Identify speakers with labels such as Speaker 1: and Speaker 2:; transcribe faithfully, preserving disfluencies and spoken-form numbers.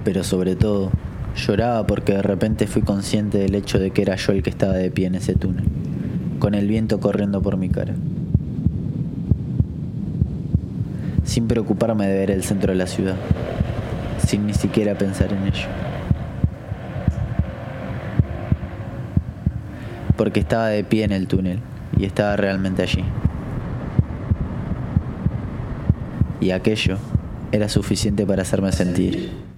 Speaker 1: Pero sobre todo, lloraba porque de repente fui consciente del hecho de que era yo el que estaba de pie en ese túnel, con el viento corriendo por mi cara. Sin preocuparme de ver el centro de la ciudad, sin ni siquiera pensar en ello. Porque estaba de pie en el túnel y estaba realmente allí. Y aquello era suficiente para hacerme sentir